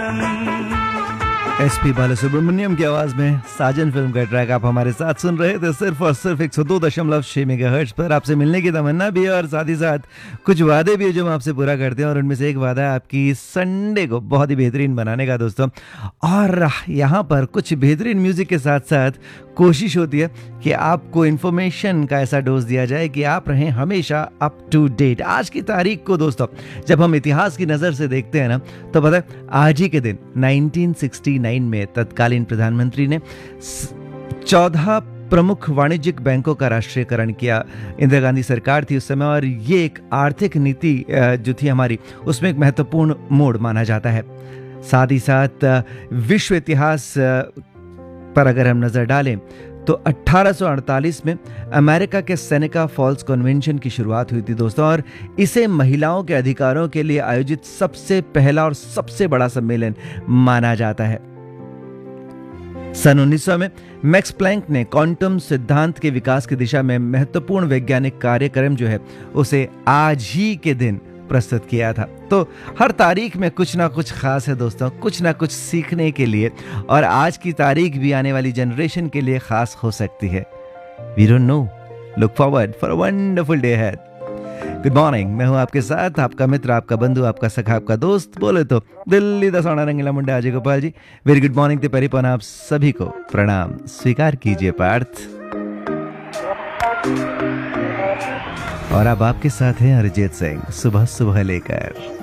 SP Balasubrahmanyam की आवाज में साजन फिल्म का ट्रैक आप हमारे साथ सुन रहे थे सिर्फ और सिर्फ 102.6 मेगाहर्ट्ज पर। आपसे मिलने की तमन्ना भी है और साथ ही साथ कुछ वादे भी है जो हम आपसे पूरा करते हैं, और उनमें से एक वादा है आपकी संडे को बहुत ही बेहतरीन बनाने का दोस्तों। और यहाँ पर कुछ बेहतरीन म्यूजिक के साथ साथ कोशिश होती है कि आपको इन्फॉर्मेशन का ऐसा डोज दिया जाए कि आप रहें हमेशा अप टू डेट। आज की तारीख को दोस्तों जब हम इतिहास की नज़र से देखते हैं ना, तो पता है आज ही के दिन 1969 में तत्कालीन प्रधानमंत्री ने 14 प्रमुख वाणिज्यिक बैंकों का राष्ट्रीयकरण किया। इंदिरा गांधी सरकार थी उस समय, और ये एक आर्थिक नीति जो थी हमारी, उसमें एक महत्वपूर्ण मोड़ माना जाता है। साथ ही साथ विश्व इतिहास पर अगर हम नजर डालें तो 1848 में अमेरिका के सेनेका फॉल्स कन्वेंशन की शुरुआत हुई थी दोस्तों, और इसे महिलाओं के अधिकारों के लिए आयोजित सबसे पहला और सबसे बड़ा सम्मेलन माना जाता है। सन 1900 में मैक्स प्लैंक ने क्वांटम सिद्धांत के विकास की दिशा में महत्वपूर्ण वैज्ञानिक कार्यक्रम जो है उसे आज ही के दिन प्रस्तुत किया था। तो हर तारीख में कुछ ना कुछ खास है दोस्तों, कुछ ना कुछ सीखने के लिए, और आज की तारीख भी आने वाली जनरेशन के लिए खास हो सकती है। We don't know, look forward for a wonderful day ahead. Good morning, मैं हूं आपके साथ, आपका मित्र, आपका बंधु, आपका सखा, आपका दोस्त, बोले तो दिल्ली दा सोना रंगीला मुंडा Ajay Gopal ji. Very good morning ते परिपन आप सभी को प्रणाम स्वीकार कीजिए पार्थ। और अब आपके साथ हैं अरिजीत सिंह, सुबह सुबह लेकर।